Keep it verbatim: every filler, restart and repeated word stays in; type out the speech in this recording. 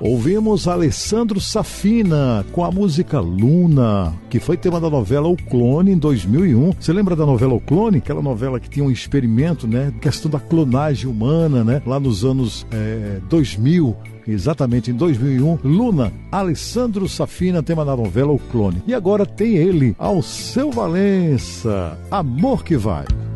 Ouvimos Alessandro Safina com a música Luna, que foi tema da novela O Clone em dois mil e um. Você lembra da novela O Clone? Aquela novela que tinha um experimento, né? Questão da clonagem humana, né? Lá nos anos é, dois mil. Exatamente, em dois mil e um, Luna, Alessandro Safina, tema da novela O Clone. E agora tem ele, Alceu Valença, Amor que Vai.